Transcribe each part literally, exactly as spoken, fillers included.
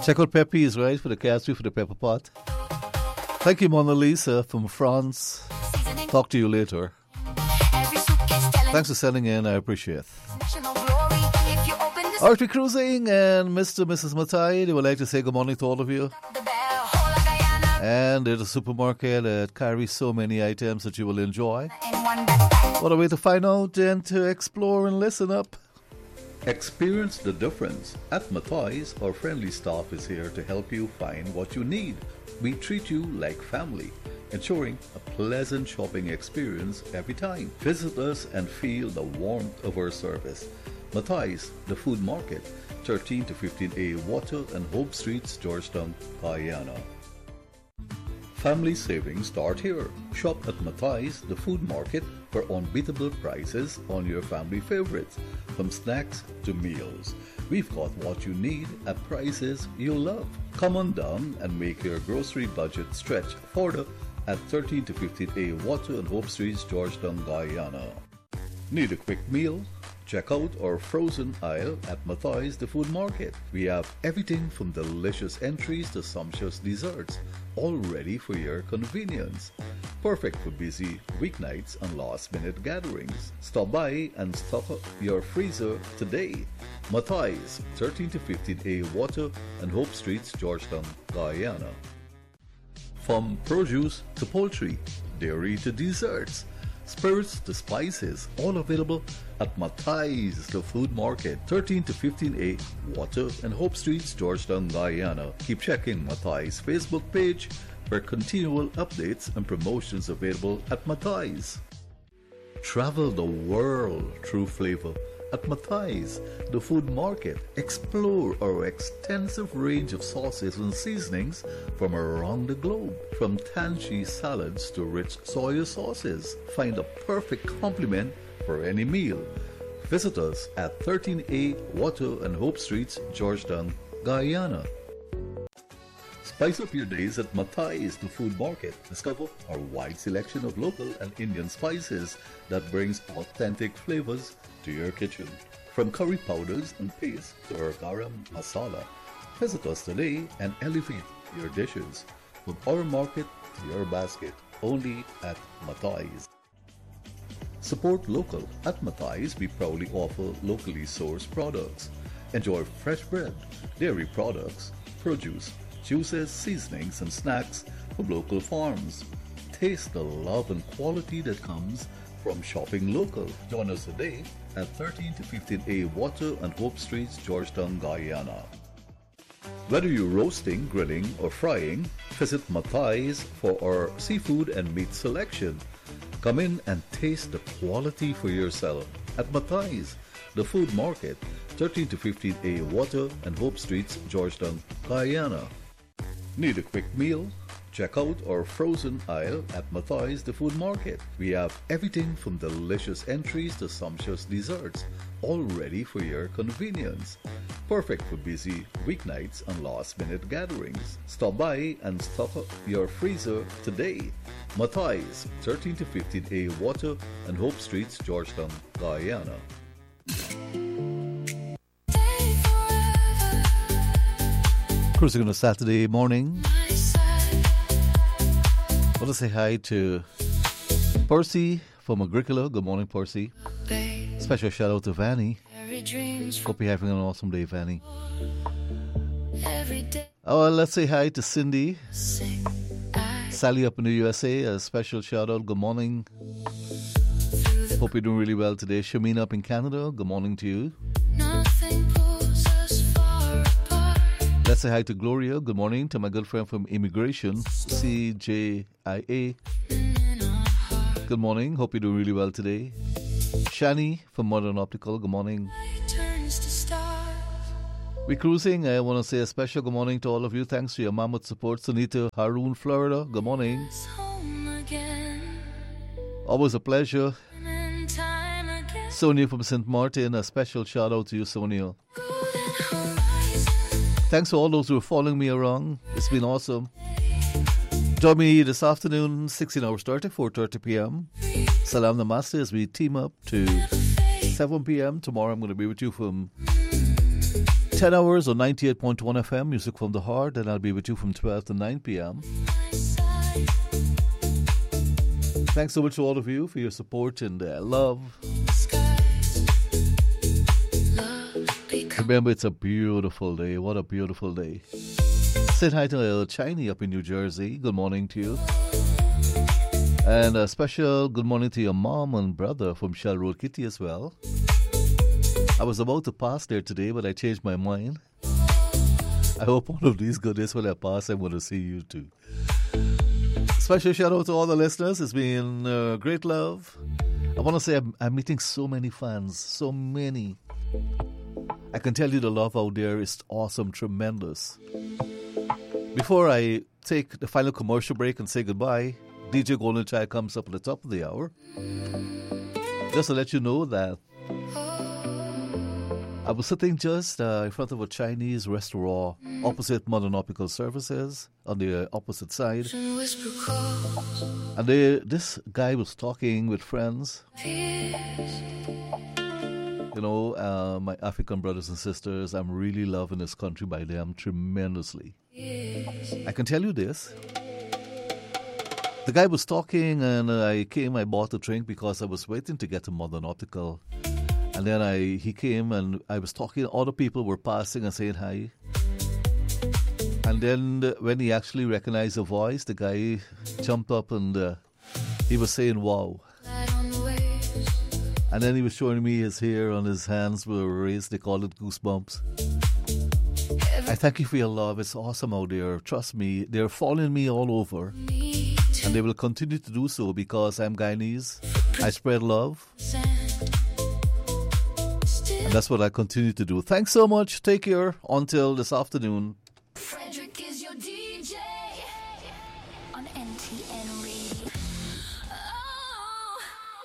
Check out Pepe's, right, for the cashew for the pepper pot. Thank you, Mona Lisa from France. Talk to you later. Thanks for sending in, I appreciate it. All right, we're cruising, and Mister and Missus Matai, they would like to say good morning to all of you. And there's a supermarket that carries so many items that you will enjoy. What a way to find out and to explore and listen up. Experience the difference. At Matai's, our friendly staff is here to help you find what you need. We treat you like family, ensuring a pleasant shopping experience every time. Visit us and feel the warmth of our service. Matai's, the food market, thirteen to fifteen A Water and Hope Streets, Georgetown, Guyana. Family savings start here. Shop at Matai's, the food market, for unbeatable prices on your family favorites, from snacks to meals. We've got what you need at prices you love. Come on down and make your grocery budget stretch further at thirteen to fifteen A Water and Hope Streets, Georgetown, Guyana. Need a quick meal? Check out our frozen aisle at Matai's, the food market. We have everything from delicious entries to sumptuous desserts, all ready for your convenience. Perfect for busy weeknights and last-minute gatherings. Stop by and stock up your freezer today. Matai's, thirteen to fifteen A Water and Hope Streets, Georgetown, Guyana. From produce to poultry, dairy to desserts, spirits to spices, all available at Matai's, the food market, thirteen to fifteen A Water and Hope Streets, Georgetown, Guyana. Keep checking Matai's Facebook page for continual updates and promotions available at Matai's. Travel the world through flavor at Matai's, the food market. Explore our extensive range of sauces and seasonings from around the globe. From tangy salads to rich soy sauces, find a perfect complement for any meal. Visit us at thirteen A Water and Hope Streets, Georgetown, Guyana. Spice up your days at Matai's, the food market. Discover our wide selection of local and Indian spices that brings authentic flavors to your kitchen. From curry powders and paste to our garam masala, visit us today and elevate your dishes. From our market to your basket, only at Matai's. Support local. At Matai's, we proudly offer locally sourced products. Enjoy fresh bread, dairy products, produce, juices, seasonings, and snacks from local farms. Taste the love and quality that comes from shopping local. Join us today at thirteen to fifteen A Water and Hope Streets, Georgetown, Guyana. Whether you're roasting, grilling, or frying, visit Matai's for our seafood and meat selection. Come in and taste the quality for yourself at Matai's, the food market, thirteen to fifteen A Water and Hope Streets, Georgetown, Guyana. Need a quick meal? Check out our frozen aisle at Matai's, the food market. We have everything from delicious entries to sumptuous desserts, all ready for your convenience. Perfect for busy weeknights and last-minute gatherings. Stop by and stock up your freezer today. Matai's, thirteen to fifteen A Water and Hope Streets, Georgetown, Guyana. Cruising on a Saturday morning. I want to say hi to Percy from Agricola. Good morning, Percy. Special shout out to Vanny. Hope you're having an awesome day, Vanny. Oh, let's say hi to Cindy. Sally up in the U S A. A special shout out. Good morning. Hope you're doing really well today. Shamina up in Canada. Good morning to you. Let's say hi to Gloria. Good morning to my good friend from Immigration, C J I A. Good morning. Hope you're doing really well today. Shani from Modern Optical. Good morning. We're cruising. I want to say a special good morning to all of you. Thanks for your mammoth support. Sunita Haroon, Florida. Good morning. Always a pleasure. Sonia from Saint Martin. A special shout out to you, Sonia. Thanks to all those who are following me around. It's been awesome. Join me this afternoon, sixteen hours start at four thirty p.m. Salam Namaste as we team up to seven p.m. Tomorrow I'm going to be with you from ten hours on ninety-eight point one F M, Music from the Heart, and I'll be with you from twelve to nine p.m. Thanks so much to all of you for your support and uh, love. Remember, it's a beautiful day. What a beautiful day. Say hi to uh, Chiny up in New Jersey. Good morning to you. And a special good morning to your mom and brother from Shell Road Kitty as well. I was about to pass there today, but I changed my mind. I hope one of these good days when I pass, I'm going to see you too. Special shout out to all the listeners. It's been uh, great love. I want to say I'm, I'm meeting so many fans, so many. I can tell you the love out there is awesome, tremendous. Before I take the final commercial break and say goodbye, D J Golden Child comes up at the top of the hour. Just to let you know that I was sitting just uh, in front of a Chinese restaurant opposite Modern Optical Services on the uh, opposite side. And they, this guy was talking with friends. You know, uh, my African brothers and sisters, I'm really loving this country by them tremendously. I can tell you this. The guy was talking and I came, I bought a drink because I was waiting to get to Modern Optical. And then I he came and I was talking, other people were passing and saying hi. And then when he actually recognized the voice, the guy jumped up and uh, he was saying, wow. And then he was showing me his hair on his hands were raised, they call it goosebumps. I thank you for your love, it's awesome out there. Trust me, they're following me all over. And they will continue to do so because I'm Guyanese. I spread love. And that's what I continue to do. Thanks so much. Take care until this afternoon. Frederick is your D J on N T N Radio. Oh.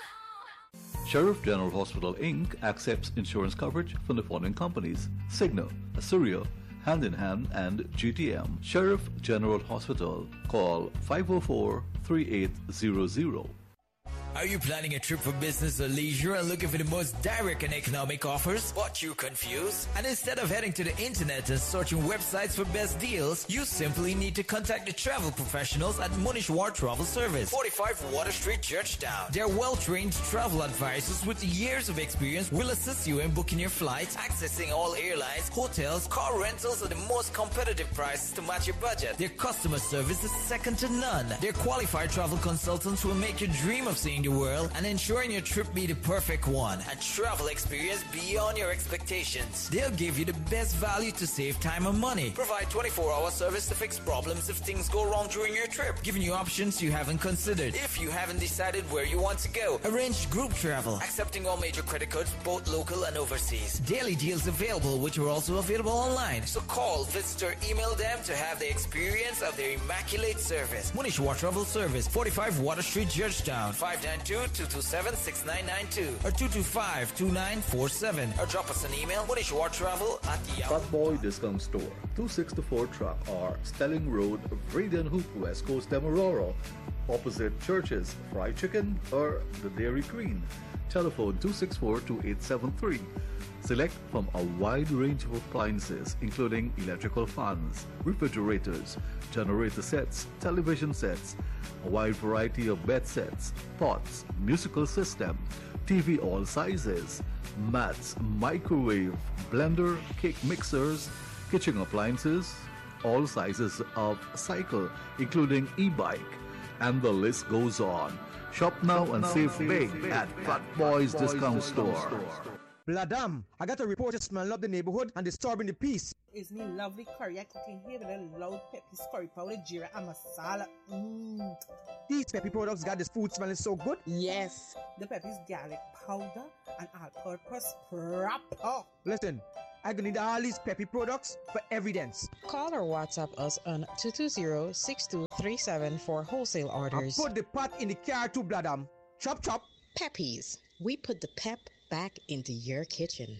Sheriff General Hospital Incorporated accepts insurance coverage from the following companies: Cigna, Asurio, Hand in Hand, and G T M. Sheriff General Hospital. Call five oh four, three eight zero zero. Are you planning a trip for business or leisure and looking for the most direct and economic offers? But you confused? And instead of heading to the internet and searching websites for best deals, you simply need to contact the travel professionals at Munishwar Travel Service, forty-five Water Street, Georgetown. Their well-trained travel advisors with years of experience will assist you in booking your flights, accessing all airlines, hotels, car rentals at the most competitive prices to match your budget. Their customer service is second to none. Their qualified travel consultants will make you dream of seeing the world and ensuring your trip be the perfect one. A travel experience beyond your expectations. They'll give you the best value to save time and money. Provide twenty-four hour service to fix problems if things go wrong during your trip. Giving you options you haven't considered if you haven't decided where you want to go. Arrange group travel. Accepting all major credit cards, both local and overseas. Daily deals available, which are also available online. So call, visit, or email them to have the experience of their immaculate service. Munishwar Travel Service, forty-five Water Street, Georgetown. five nine two, two two seven, six nine nine two or two two five, two nine four seven or drop us an email munishwartravel at yahoo. Fat Boy Discount Store, two sixty-four Track R, Stelling Road, Vreeden Hoop, West Coast, Demerara, opposite Churches, Fried Chicken or the Dairy Queen. Telephone two six four, two eight seven three. Select from a wide range of appliances, including electrical fans, refrigerators, generator sets, television sets, a wide variety of bed sets, pots, musical system, T V all sizes, mats, microwave, blender, cake mixers, kitchen appliances, all sizes of cycle, including e-bike, and the list goes on. Shop now and save big at Fat Boys Discount Store. Bladam, I got a report that smell up the neighborhood and disturbing the peace. It's me lovely curry I cooking here with a loud peppy curry powder, jeera and masala. Mmm. These peppy products got this food smelling so good. Yes. The peppy's garlic powder and all-purpose proper. Listen, I gonna need all these peppy products for evidence. Call or WhatsApp us on two two zero, six two three seven for wholesale orders. I put the pot in the car too, Bladam. Chop, chop. Peppies. We put the pep back into your kitchen.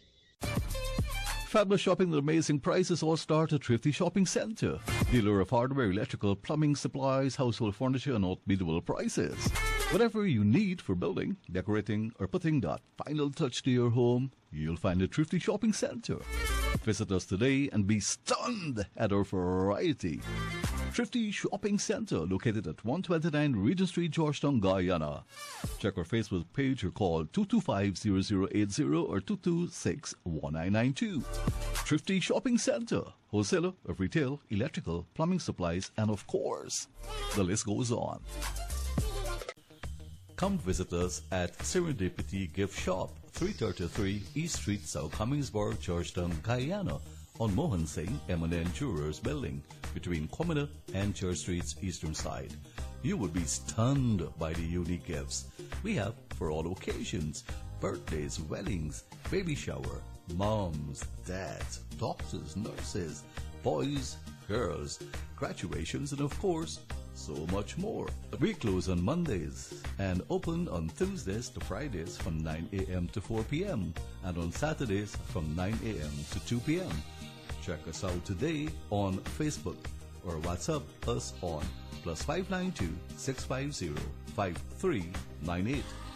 Fabulous shopping with amazing prices all start at Thrifty Shopping Centre. Dealer of hardware, electrical, plumbing supplies, household furniture and unbeatable prices. Whatever you need for building, decorating or putting that final touch to your home, you'll find a Thrifty Shopping Center. Visit us today and be stunned at our variety. Thrifty Shopping Center, located at one twenty-nine Regent Street, Georgetown, Guyana. Check our Facebook page or call two two five, zero zero eight zero or two two six, one nine nine two. Thrifty Shopping Center, wholesaler of retail, electrical, plumbing supplies, and of course, the list goes on. Come visit us at Serendipity Gift Shop, three thirty-three East Street, South Cummingsburg, Georgetown, Guyana, on Mohan Singh M and N Jewelers Building, between Commoner and Church Street's eastern side. You will be stunned by the unique gifts we have for all occasions: birthdays, weddings, baby shower, moms, dads, doctors, nurses, boys, girls, graduations, and of course, so much more. We close on Mondays and open on Tuesdays to Fridays from nine a.m. to four p.m. and on Saturdays from nine a.m. to two p.m. Check us out today on Facebook or WhatsApp us on plus five nine two, six five zero, five three nine eight.